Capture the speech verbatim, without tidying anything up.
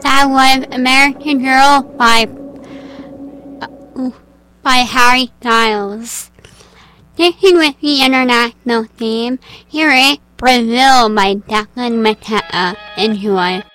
That was American Girl by uh, by Harry Styles. Sticking with the international theme, here is Brazil by Declan Mateta. Enjoy.